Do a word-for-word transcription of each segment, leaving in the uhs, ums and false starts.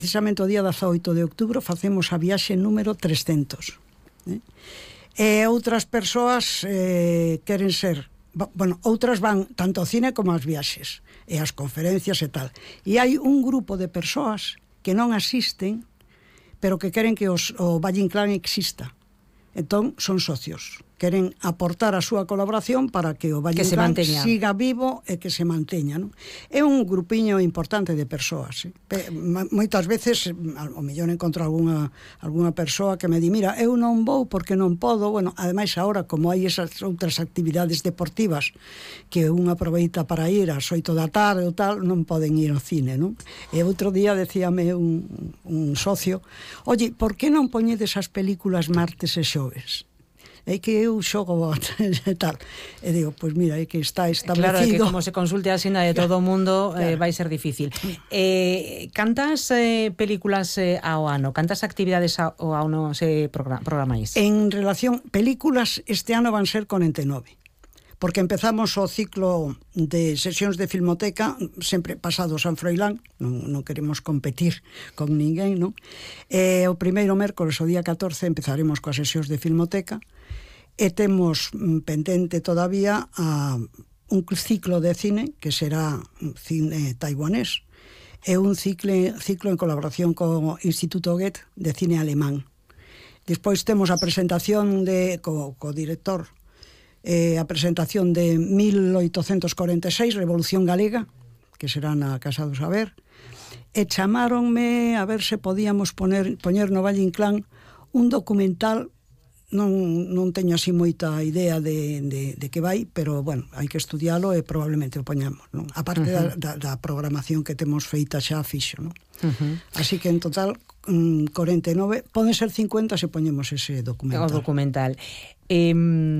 precisamente o día dezaoito de outubro facemos a viaxe número trescentos. Eh? E outras persoas eh, queren ser, bueno, outras van tanto ao cine como ás viaxes e ás conferencias e tal. E hai un grupo de persoas que non asisten, pero que queren que os, o Valle Inclán exista. Entón, son socios. Queren aportar a súa colaboración para que o Valle Inclán siga vivo e que se manteña, non? É un grupiño importante de persoas, eh? Moitas veces ao mellor encontro algunha, algunha persoa que me di, mira, eu non vou porque non podo. Bueno, ademais agora, como hai esas outras actividades deportivas que un aproveita para ir ás oito da tarde ou tal, non poden ir ao cine, non? E outro día decíame un, un socio, oye, por que non poñedes as películas martes e xoves? É que eu xogo e tal. E digo, pois mira, é que está establecido. Claro, é que como se consulte a xenda de todo o mundo, claro, eh, vai ser difícil. Eh, cantas eh, películas eh, ao ano? Cantas actividades ao ano se programáis? En relación, películas este ano van ser corenta e nove. Porque empezamos o ciclo de sesións de Filmoteca sempre pasado San Froilán, non, non queremos competir con ninguén, non? E o primeiro mércoles, o día catorce, empezaremos coas sesións de Filmoteca e temos pendente todavía a un ciclo de cine que será cine taiwanés e un ciclo, ciclo en colaboración co Instituto Goethe de cine alemán. Despois temos a presentación de, co, co director, Eh, a presentación de mil oitocentos corenta e seis, Revolución Galega, que será na Casa do Saber, e chamáronme a ver se podíamos poner, poñer no Valle Inclán un documental. Non, non teño así moita idea de, de, de que vai, pero, bueno, hai que estudialo e probablemente o poñamos, non? A parte uh-huh. da, da, da programación que temos feita xa fixo, non? Uh-huh. Así que, en total, corenta e nove, poden ser cincuenta se poñemos ese documental. O documental. Eh,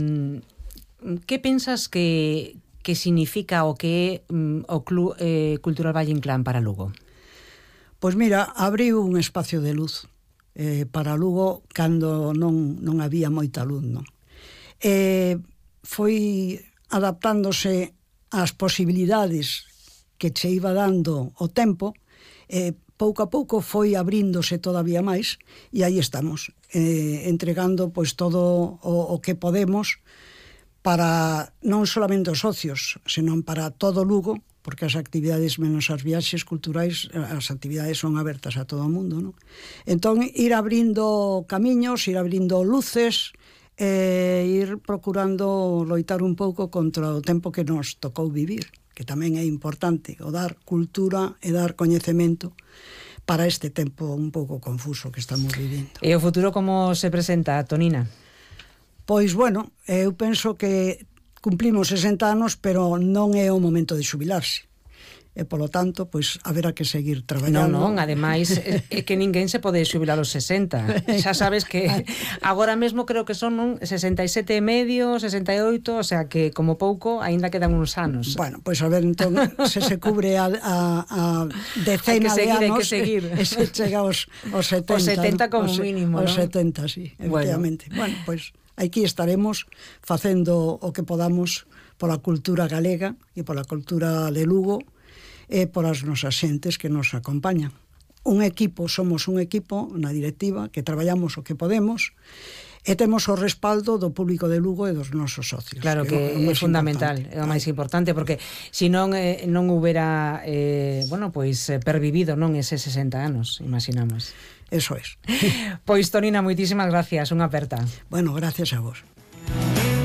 que pensas que, que significa o que é um, o Club eh, Cultural Valle Inclán para Lugo? Pois mira, abriu un espacio de luz eh, para Lugo cando non, non había moita luz, non? Eh, foi adaptándose ás posibilidades que che iba dando o tempo, eh, pouco a pouco foi abríndose todavía máis e aí estamos, eh, entregando pois todo o, o que podemos para non solamente os socios, senón para todo Lugo, porque as actividades menos as viaxes culturais, as actividades son abertas a todo o mundo, non? Entón, ir abrindo camiños, ir abrindo luces, e ir procurando loitar un pouco contra o tempo que nos tocou vivir, que tamén é importante, o dar cultura e dar coñecemento para este tempo un pouco confuso que estamos vivindo. E o futuro como se presenta, Tonina? Pois, bueno, eu penso que cumplimos sesenta anos, pero non é o momento de xubilarse. E, polo tanto, pois, haberá que seguir traballando. Non, non, ademais, é que ninguén se pode xubilar aos sesenta. Xa sabes que agora mesmo creo que son un sesenta e sete e medio, sesenta e oito, o sea que, como pouco, aínda quedan uns anos. Bueno, pois a ver, entón, se se cubre a, a, a decena seguir, de anos, hai que seguir. E se chega aos, aos setenta. Os setenta como os, mínimo, os non? setenta, sí, efectivamente. Bueno, bueno pois... aquí estaremos facendo o que podamos pola cultura galega e pola cultura de Lugo e polas nosas xentes que nos acompañan. Un equipo, somos un equipo na directiva que traballamos o que podemos e temos o respaldo do público de Lugo e dos nosos socios. Claro que é, é fundamental, importante. É o máis importante, porque se non eh, non houbera eh, bueno, pois pervivido non eses sesenta anos, imaginamos. Eso es. Pois, Tonina, moitísimas gracias, unha aperta. Bueno, gracias a vos.